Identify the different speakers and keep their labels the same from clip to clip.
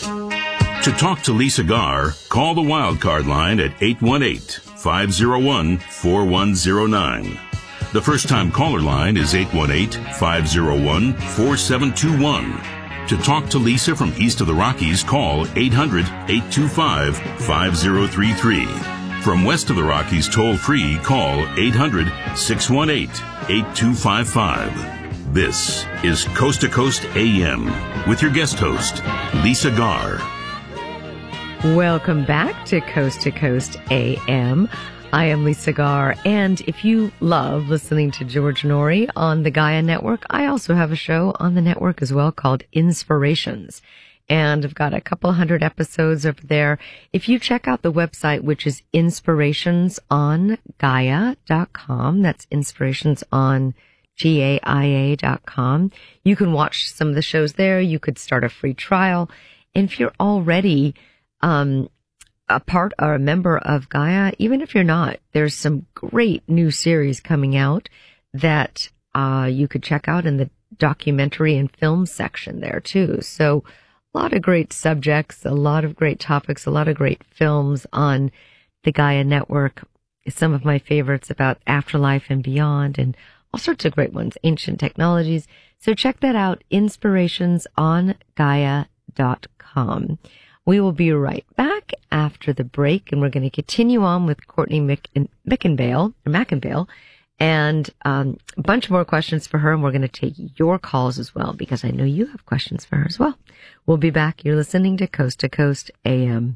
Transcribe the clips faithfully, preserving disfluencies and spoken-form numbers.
Speaker 1: To talk to Lisa Garr, call the Wildcard line at eight one eight, five oh one, four one oh nine. The first-time caller line is eight one eight, five oh one, four seven two one. To talk to Lisa from east of the Rockies, call eight hundred, eight two five, five oh three three. From west of the Rockies, toll-free, call eight hundred, six one eight, eight two five five. This is Coast to Coast A M with your guest host, Lisa Garr.
Speaker 2: Welcome back to Coast to Coast A M. I am Lisa Garr, and if you love listening to George Noory on the Gaia Network, I also have a show on the network as well called Inspirations. And I've got a couple hundred episodes over there. If you check out the website, which is inspirations on gaia dot com, that's inspirations on G A I A dot com, you can watch some of the shows there. You could start a free trial. And if you're already Um, a part or a member of Gaia, even if you're not, there's some great new series coming out that uh, you could check out in the documentary and film section there too. So a lot of great subjects, a lot of great topics, a lot of great films on the Gaia Network. Some of my favorites about afterlife and beyond, and all sorts of great ones, ancient technologies. So check that out, inspirations on gaia dot com. We will be right back after the break, and we're going to continue on with Courtney Mick- Mickenbale, or Mackenbale, and um, a bunch more questions for her, and we're going to take your calls as well, because I know you have questions for her as well. We'll be back. You're listening to Coast to Coast A M.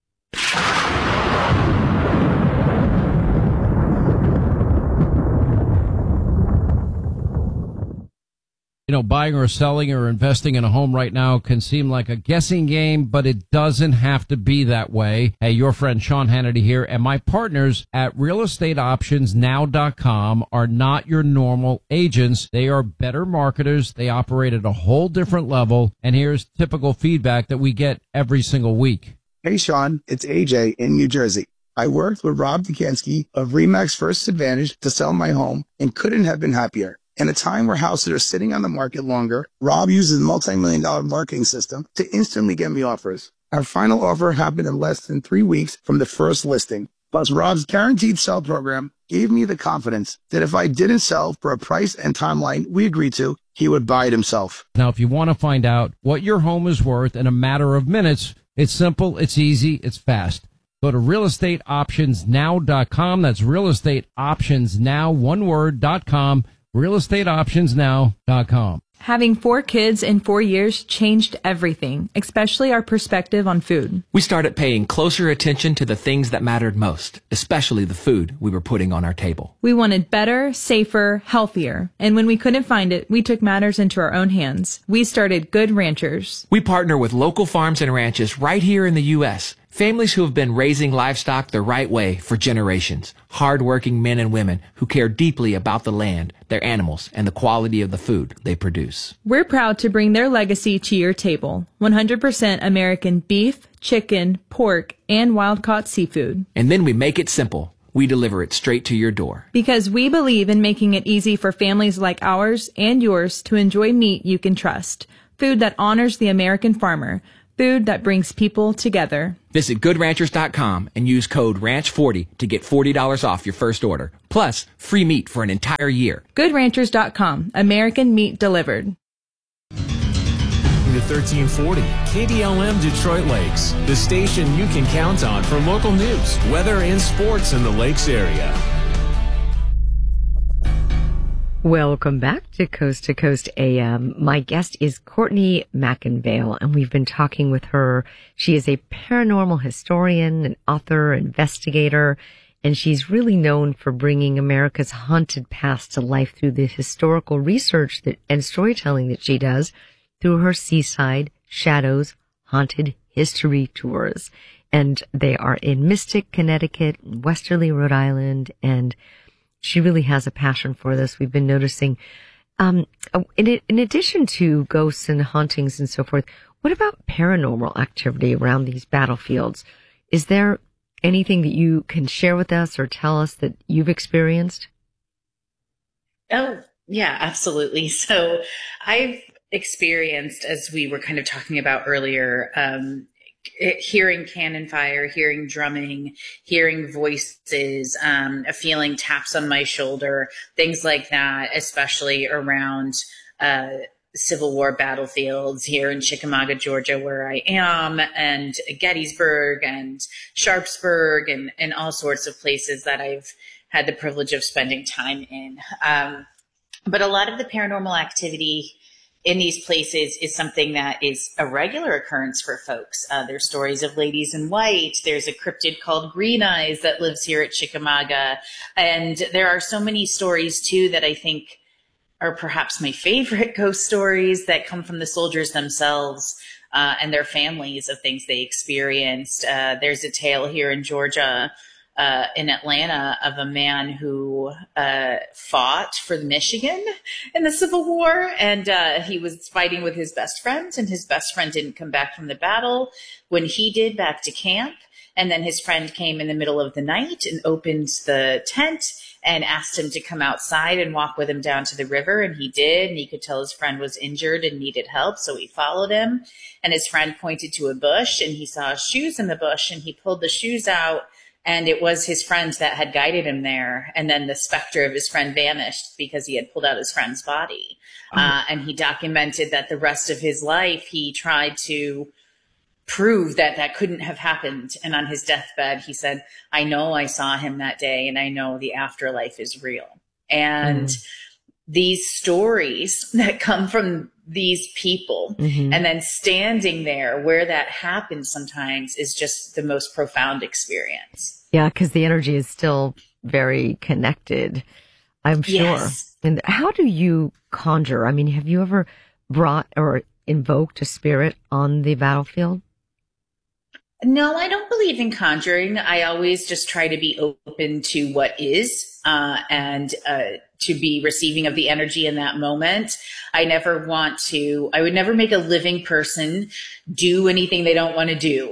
Speaker 3: You know, buying or selling or investing in a home right now can seem like a guessing game, but it doesn't have to be that way. Hey, your friend Sean Hannity here, and my partners at real estate options now dot com are not your normal agents. They are better marketers. They operate at a whole different level, and here's typical feedback that we get every single week.
Speaker 4: Hey, Sean, it's A J in New Jersey. I worked with Rob Dukansky of Remax First Advantage to sell my home and couldn't have been happier. In a time where houses are sitting on the market longer, Rob uses a multi-million dollar marketing system to instantly get me offers. Our final offer happened in less than three weeks from the first listing. Plus, Rob's guaranteed sell program gave me the confidence that if I didn't sell for a price and timeline we agreed to, he would buy it himself.
Speaker 3: Now, if you want to find out what your home is worth in a matter of minutes, it's simple, it's easy, it's fast. Go to real estate options now dot com. That's real estate options now, one word, dot com. real estate options now dot com.
Speaker 5: Having four kids in four years changed everything, especially our perspective on food.
Speaker 6: We started paying closer attention to the things that mattered most, especially the food we were putting on our table.
Speaker 5: We wanted better, safer, healthier. And when we couldn't find it, we took matters into our own hands. We started Good Ranchers.
Speaker 6: We partner with local farms and ranches right here in the U S Families who have been raising livestock the right way for generations. Hard-working men and women who care deeply about the land, their animals, and the quality of the food they produce.
Speaker 5: We're proud to bring their legacy to your table. one hundred percent American beef, chicken, pork, and wild-caught seafood.
Speaker 6: And then we make it simple. We deliver it straight to your door.
Speaker 5: Because we believe in making it easy for families like ours and yours to enjoy meat you can trust. Food that honors the American farmer. Food that brings people together.
Speaker 6: Visit good ranchers dot com and use code ranch forty to get forty dollars off your first order. Plus, free meat for an entire year.
Speaker 5: good ranchers dot com. American meat delivered.
Speaker 7: To thirteen forty, K D L M Detroit Lakes, the station you can count on for local news, weather, and sports in the Lakes area.
Speaker 2: Welcome back to Coast to Coast A M. My guest is Courtney Mackenbale, and we've been talking with her. She is a paranormal historian, an author, investigator, and she's really known for bringing America's haunted past to life through the historical research that, and storytelling that she does through her Seaside Shadows Haunted History Tours. And they are in Mystic, Connecticut, Westerly, Rhode Island, and she really has a passion for this. We've been noticing, um, in, in addition to ghosts and hauntings and so forth, what about paranormal activity around these battlefields? Is there anything that you can share with us or tell us that you've experienced?
Speaker 8: Oh, yeah, absolutely. So I've experienced, as we were kind of talking about earlier, um, it, hearing cannon fire, hearing drumming, hearing voices, um, a feeling taps on my shoulder, things like that, especially around uh, Civil War battlefields here in Chickamauga, Georgia, where I am, and Gettysburg and Sharpsburg and, and all sorts of places that I've had the privilege of spending time in. Um, but a lot of the paranormal activity in these places is something that is a regular occurrence for folks. Uh, there's stories of ladies in white. There's a cryptid called Green Eyes that lives here at Chickamauga. And there are so many stories, too, that I think are perhaps my favorite ghost stories that come from the soldiers themselves uh, and their families of things they experienced. Uh, there's a tale here in Georgia, Uh, in Atlanta, of a man who uh, fought for Michigan in the Civil War, and uh, he was fighting with his best friend, and his best friend didn't come back from the battle when he did back to camp. And then his friend came in the middle of the night and opened the tent and asked him to come outside and walk with him down to the river, and he did, and he could tell his friend was injured and needed help, so he followed him, and his friend pointed to a bush, and he saw shoes in the bush, and he pulled the shoes out, and it was his friend that had guided him there. And then the specter of his friend vanished because he had pulled out his friend's body. Oh. Uh, and he documented that the rest of his life, he tried to prove that that couldn't have happened. And on his deathbed, he said, I know I saw him that day, and I know the afterlife is real. And mm. these stories that come from these people, mm-hmm. and then standing there where that happens sometimes is just the most profound experience.
Speaker 2: Yeah, because the energy is still very connected, I'm sure. Yes. And how do you conjure? I mean, have you ever brought or invoked a spirit on the battlefield?
Speaker 8: No, I don't believe in conjuring. I always just try to be open to what is, uh, and uh, to be receiving of the energy in that moment. I never want to, I would never make a living person do anything they don't want to do.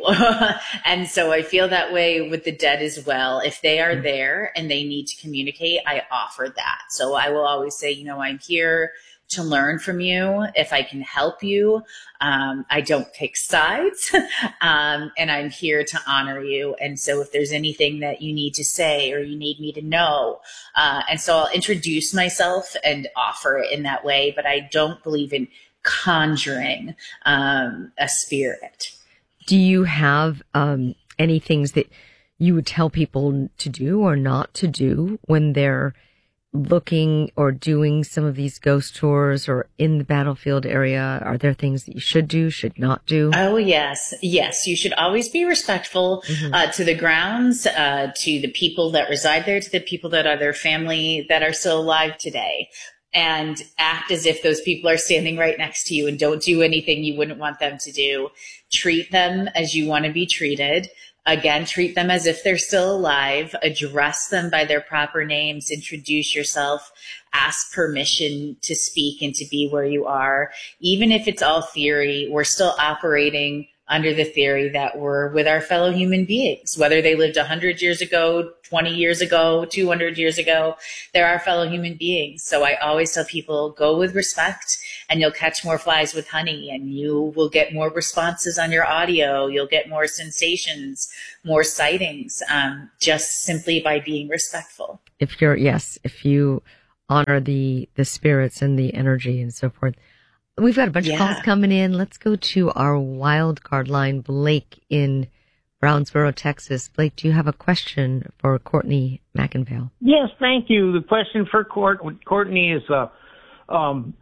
Speaker 8: And so I feel that way with the dead as well. If they are there and they need to communicate, I offer that. So I will always say, you know, I'm here to learn from you. If I can help you, um, I don't take sides, um, and I'm here to honor you. And so if there's anything that you need to say or you need me to know, uh, and so I'll introduce myself and offer it in that way, but I don't believe in conjuring um, a spirit.
Speaker 2: Do you have um, any things that you would tell people to do or not to do when they're looking or doing some of these ghost tours or in the battlefield area? Are there things that you should do, should not do?
Speaker 8: Oh, yes. Yes. You should always be respectful mm-hmm. uh, to the grounds, uh, to the people that reside there, to the people that are their family that are still alive today, and act as if those people are standing right next to you, and don't do anything you wouldn't want them to do. Treat them as you want to be treated. Again, treat them as if they're still alive, address them by their proper names, introduce yourself, ask permission to speak and to be where you are. Even if it's all theory, we're still operating under the theory that we're with our fellow human beings, whether they lived one hundred years ago, twenty years ago, two hundred years ago, they're our fellow human beings. So I always tell people, go with respect, and you'll catch more flies with honey, and you will get more responses on your audio. You'll get more sensations, more sightings, um, just simply by being respectful.
Speaker 2: If you're, yes, if you honor the, the spirits and the energy and so forth. We've got a bunch yeah. of calls coming in. Let's go to our wild card line. Blake in Brownsboro, Texas. Blake, do you have a question for Courtney McInvale?
Speaker 9: Yes, thank you. The question for Court, Courtney is, uh, um,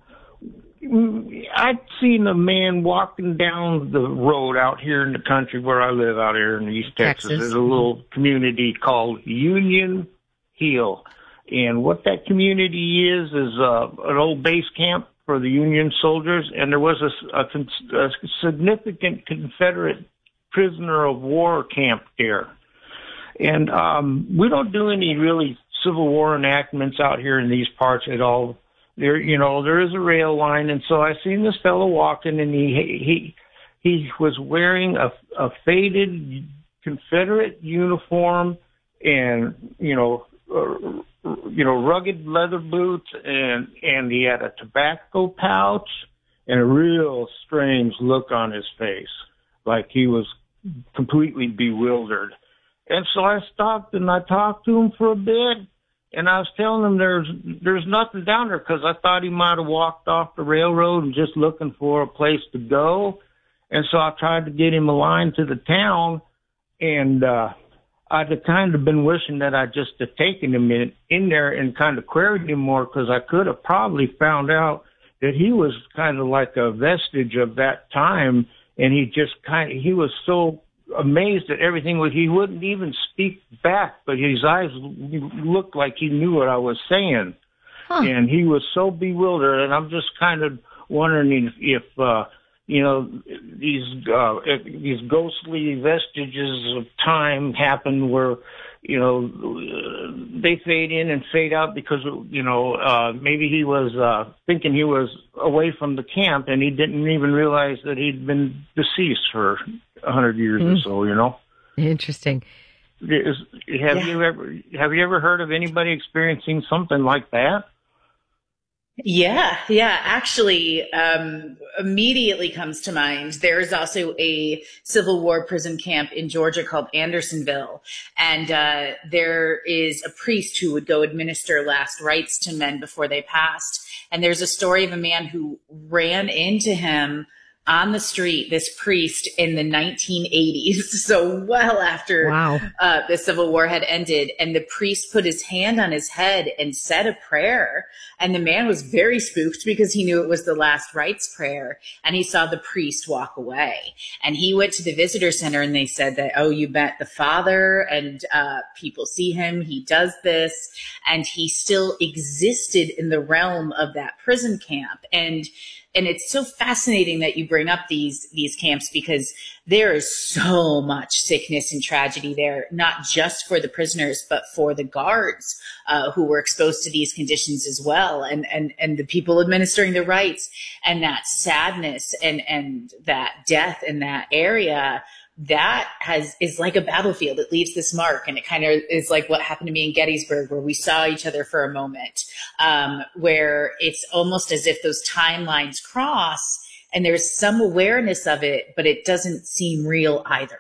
Speaker 9: I've seen a man walking down the road out here in the country where I live out here in East Texas. Texas. There's a little community called Union Hill. And what that community is, is uh, an old base camp for the Union soldiers. And there was a, a, a significant Confederate prisoner of war camp there. And um, we don't do any really Civil War enactments out here in these parts at all. There, you know, there is a rail line, and so I seen this fellow walking, and he he he was wearing a, a faded Confederate uniform, and you know, uh, you know, rugged leather boots, and and he had a tobacco pouch, and a real strange look on his face, like he was completely bewildered. And so I stopped and I talked to him for a bit, and I was telling him there's there's nothing down there because I thought he might have walked off the railroad and just looking for a place to go. And so I tried to get him aligned to the town, and uh, I'd have kind of been wishing that I just had taken him in, in there and kind of queried him more, because I could have probably found out that he was kind of like a vestige of that time, and he just kind of, he was so amazed at everything. He wouldn't even speak back, but his eyes looked like he knew what I was saying. Huh. And he was so bewildered, and I'm just kind of wondering if, if uh, you know, these uh, these ghostly vestiges of time happen where, you know, they fade in and fade out because, you know, uh, maybe he was uh, thinking he was away from the camp and he didn't even realize that he'd been deceased for a hundred years mm. or so, you know.
Speaker 2: Interesting.
Speaker 9: Is, have yeah. you ever have you ever heard of anybody experiencing something like that?
Speaker 8: Yeah, yeah. Actually, um, immediately comes to mind. There's also a Civil War prison camp in Georgia called Andersonville. And uh, there is a priest who would go administer last rites to men before they passed. And there's a story of a man who ran into him on the street, this priest, in the nineteen eighties, so well after
Speaker 2: wow.
Speaker 8: uh, the Civil War had ended. And the priest put his hand on his head and said a prayer. And the man was very spooked because he knew it was the last rites prayer. And he saw the priest walk away. And he went to the visitor center and they said that, oh, you met the father, and uh, people see him. He does this. And he still existed in the realm of that prison camp. And And it's so fascinating that you bring up these these camps, because there is so much sickness and tragedy there, not just for the prisoners, but for the guards uh, who were exposed to these conditions as well, and and and the people administering the rites, and that sadness and and that death in that area. That has is like a battlefield. It leaves this mark, and it kind of is like what happened to me in Gettysburg, where we saw each other for a moment, um, where it's almost as if those timelines cross, and there's some awareness of it, but it doesn't seem real either.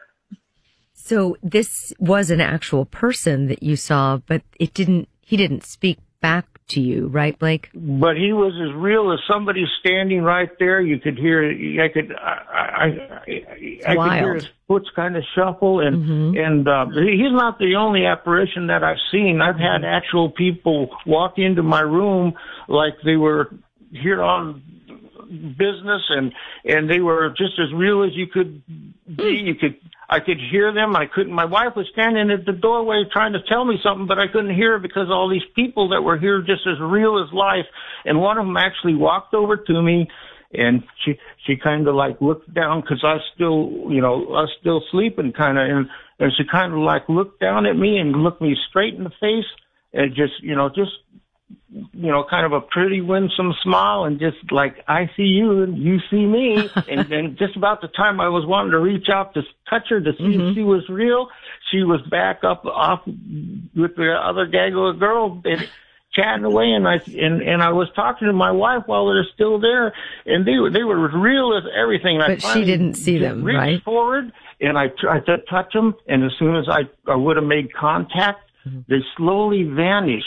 Speaker 2: So this was an actual person that you saw, but it didn't. He didn't speak back to you, right, Blake?
Speaker 9: But he was as real as somebody standing right there. You could hear. I could. I. I, I, I could hear his foot kind of shuffle, and mm-hmm. and uh, he's not the only apparition that I've seen. I've had actual people walk into my room like they were here on business, and and they were just as real as you could be. You could. I could hear them. I couldn't. My wife was standing at the doorway trying to tell me something, but I couldn't hear her because all these people that were here just as real as life. And one of them actually walked over to me, and she she kind of like looked down because I was still, you know, I was still sleeping kind of, and, and she kind of like looked down at me and looked me straight in the face, and just, you know, just, you know, kind of a pretty winsome smile, and just like, I see you and you see me. And then just about the time I was wanting to reach out to touch her to see mm-hmm. if she was real, she was back up off with the other gaggle of girls and chatting away. And I, and, and I was talking to my wife while they're still there, and they were, they were as real as everything. And
Speaker 2: but I she didn't see them,
Speaker 9: reached
Speaker 2: right?
Speaker 9: forward, and I tried to touch them. And as soon as I, I would have made contact, mm-hmm. they slowly vanished.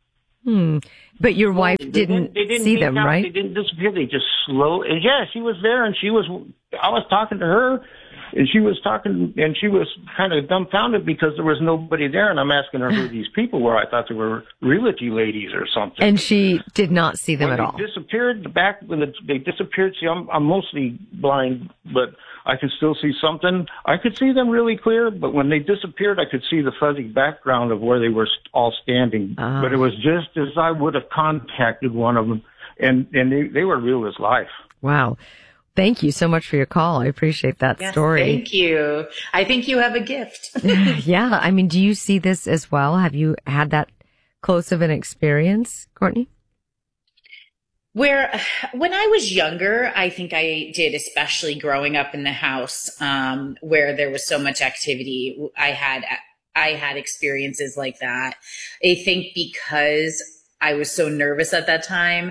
Speaker 2: Hmm. But your wife didn't,
Speaker 9: didn't, they didn't
Speaker 2: see them,
Speaker 9: out.
Speaker 2: right?
Speaker 9: They didn't disappear. They just slowly. Yeah, she was there, and she was. I was talking to her, and she was talking, and she was kind of dumbfounded because there was nobody there. And I'm asking her who these people were. I thought they were realty ladies or something.
Speaker 2: And she did not see them
Speaker 9: when
Speaker 2: at
Speaker 9: they
Speaker 2: all.
Speaker 9: Disappeared. The back when the, they disappeared. See, I'm I'm mostly blind, but I could still see something. I could see them really clear, but when they disappeared, I could see the fuzzy background of where they were all standing. Uh. But it was just as I would have contacted one of them, and, and they, they were real as life.
Speaker 2: Wow. Thank you so much for your call. I appreciate that
Speaker 8: yes,
Speaker 2: story.
Speaker 8: Thank you. I think you have a gift.
Speaker 2: Yeah. I mean, do you see this as well? Have you had that close of an experience, Courtney?
Speaker 8: Where, when I was younger, I think I did, especially growing up in the house, um, where there was so much activity. I had, I had experiences like that. I think because I was so nervous at that time,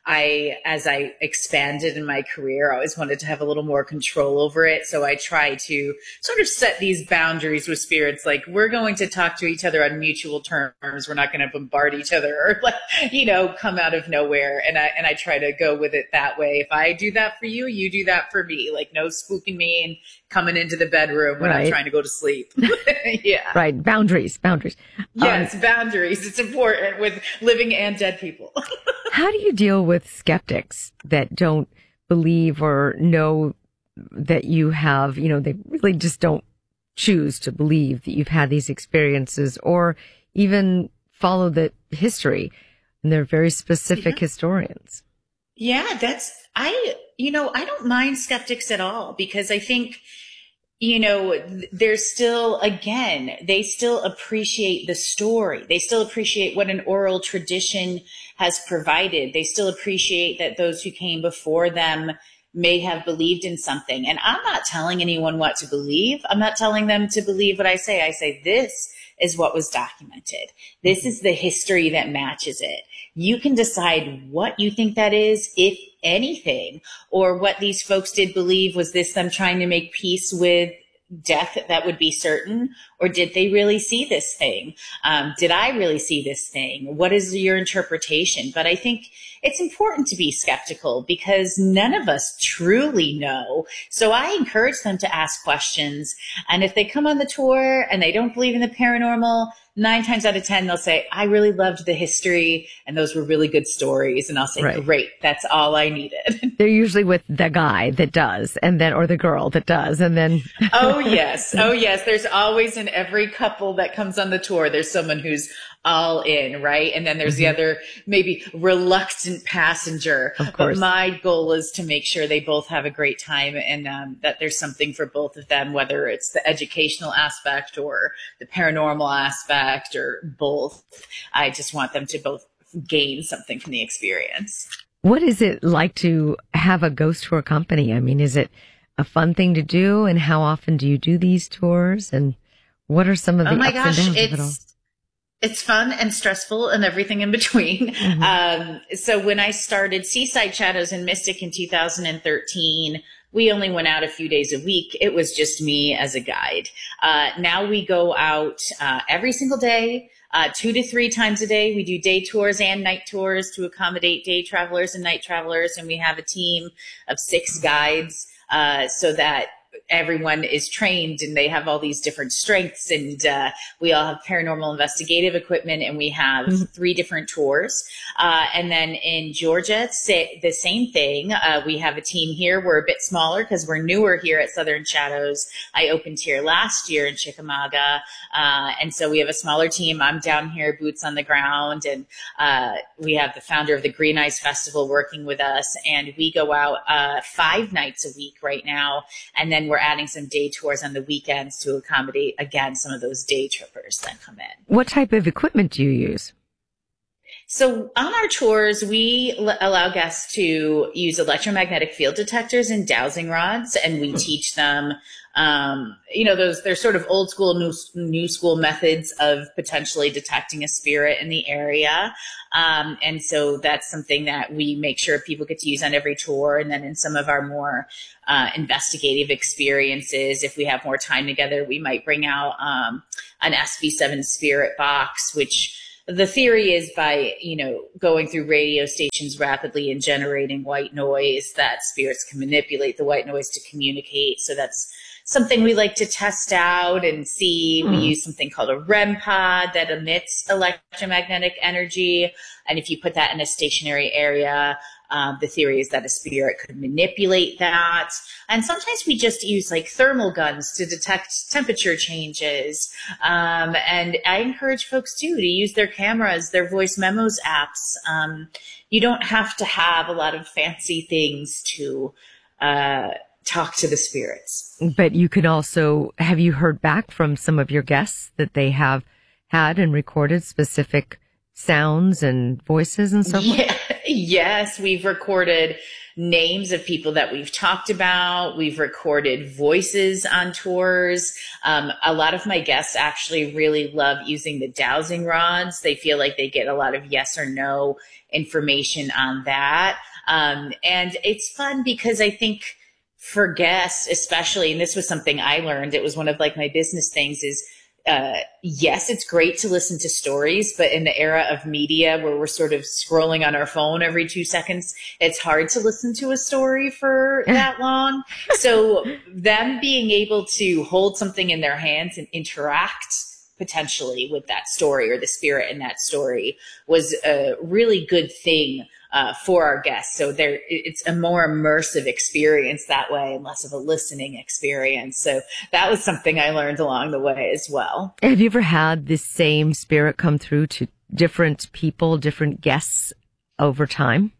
Speaker 8: I, as I expanded in my career, I always wanted to have a little more control over it. So I try to sort of set these boundaries with spirits. Like, we're going to talk to each other on mutual terms. We're not going to bombard each other or, like, you know, come out of nowhere. And I, and I try to go with it that way. If I do that for you, you do that for me. Like, no spooking me and coming into the bedroom when right. I'm trying to go to sleep. Yeah.
Speaker 2: Right. Boundaries, boundaries.
Speaker 8: Yes,
Speaker 2: um,
Speaker 8: boundaries. It's important with living and dead people.
Speaker 2: How do you deal with skeptics that don't believe or know that you have, you know, they really just don't choose to believe that you've had these experiences or even follow the history, and they're very specific yeah. historians?
Speaker 8: Yeah, that's, I, you know, I don't mind skeptics at all, because I think, you know, there's still, again, they still appreciate the story. They still appreciate what an oral tradition has provided. They still appreciate that those who came before them may have believed in something. And I'm not telling anyone what to believe. I'm not telling them to believe what I say. I say, this is what was documented. This is the history that matches it. You can decide what you think that is, if anything, or what these folks did believe. Was this them trying to make peace with death that would be certain, or did they really see this thing? Um, did I really see this thing? What is your interpretation? But I think it's important to be skeptical, because none of us truly know. So I encourage them to ask questions. And if they come on the tour and they don't believe in the paranormal, nine times out of ten, they'll say, I really loved the history and those were really good stories. And I'll say, right. Great, that's all I needed.
Speaker 2: They're usually with the guy that does, and then, or the girl that does, and then.
Speaker 8: Oh, yes. Oh, yes. There's always, in every couple that comes on the tour, there's someone who's all in, right? And then there's mm-hmm. the other, maybe reluctant passenger.
Speaker 2: Of course.
Speaker 8: But my goal is to make sure they both have a great time, and um, that there's something for both of them, whether it's the educational aspect or the paranormal aspect or both. I just want them to both gain something from the experience.
Speaker 2: What is it like to have a ghost tour company? I mean, is it a fun thing to do? And how often do you do these tours? And what are some of the
Speaker 8: oh my
Speaker 2: ups
Speaker 8: gosh,
Speaker 2: and downs
Speaker 8: it's,
Speaker 2: of it all?
Speaker 8: It's fun and stressful and everything in between. Mm-hmm. Um, so when I started Seaside Shadows and Mystic in two thousand thirteen, we only went out a few days a week. It was just me as a guide. Uh, now we go out uh, every single day, uh, two to three times a day. We do day tours and night tours to accommodate day travelers and night travelers. And we have a team of six guides uh, so that everyone is trained and they have all these different strengths, and uh, we all have paranormal investigative equipment, and we have mm-hmm. three different tours. Uh, and then in Georgia, it's the same thing. Uh, we have a team here. We're a bit smaller because we're newer here at Southern Shadows. I opened here last year in Chickamauga. Uh, and so we have a smaller team. I'm down here, boots on the ground. And uh, we have the founder of the Green Eyes Festival working with us. And we go out uh, five nights a week right now. And then we're adding some day tours on the weekends to accommodate, again, some of those day trippers that come in.
Speaker 2: What type of equipment do you use?
Speaker 8: So on our tours, we l- allow guests to use electromagnetic field detectors and dowsing rods, and we teach them, um, you know, those, they're sort of old school, new, new school methods of potentially detecting a spirit in the area. Um, and so that's something that we make sure people get to use on every tour. And then in some of our more uh, investigative experiences, if we have more time together, we might bring out um, an S B seven spirit box, which the theory is by, you know, going through radio stations rapidly and generating white noise, that spirits can manipulate the white noise to communicate. So that's something we like to test out and see. Mm. We use something called a R E M pod that emits electromagnetic energy. And if you put that in a stationary area, Um, the theory is that a spirit could manipulate that. And sometimes we just use like thermal guns to detect temperature changes. Um, and I encourage folks too to use their cameras, their voice memos apps. Um, you don't have to have a lot of fancy things to uh, talk to the spirits.
Speaker 2: But you can also, have you heard back from some of your guests that they have had and recorded specific sounds and voices and so forth?
Speaker 8: Yeah, yes, we've recorded names of people that we've talked about. We've recorded voices on tours. Um, a lot of my guests actually really love using the dowsing rods. They feel like they get a lot of yes or no information on that. Um, and it's fun because I think for guests, especially, and this was something I learned, it was one of like my business things is, Uh, yes, it's great to listen to stories, but in the era of media where we're sort of scrolling on our phone every two seconds, it's hard to listen to a story for that long. So them being able to hold something in their hands and interact potentially with that story or the spirit in that story was a really good thing Uh, for our guests. So there, it's a more immersive experience that way and less of a listening experience. So that was something I learned along the way as well.
Speaker 2: Have you ever had this same spirit come through to different people, different guests over time?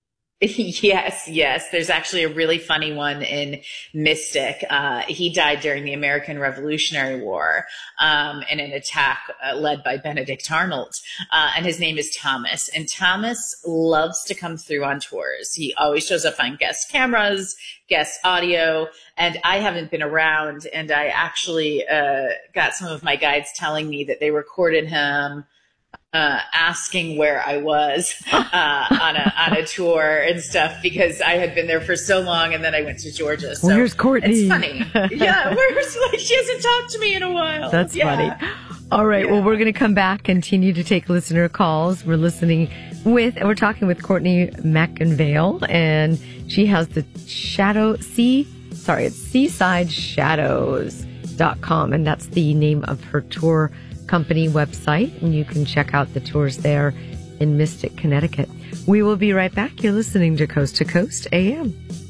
Speaker 8: Yes, yes. There's actually a really funny one in Mystic. Uh, he died during the American Revolutionary War um, in an attack uh, led by Benedict Arnold. Uh, and his name is Thomas. And Thomas loves to come through on tours. He always shows up on guest cameras, guest audio. And I haven't been around. And I actually uh, got some of my guides telling me that they recorded him Uh, asking where I was uh, on a on a tour and stuff because I had been there for so long, and then I went to Georgia. So
Speaker 2: where's Courtney?
Speaker 8: It's funny. Yeah, where's like she hasn't talked to me in a while.
Speaker 2: That's
Speaker 8: yeah.
Speaker 2: funny. All right. Yeah. Well, we're going to come back, continue to take listener calls. We're listening with, and we're talking with Courtney McIngvale, and she has the Shadow Sea. Sorry, it's seaside shadows dot com, and that's the name of her tour company website, and you can check out the tours there in Mystic, Connecticut. We will be right back. You're listening to Coast to Coast A M.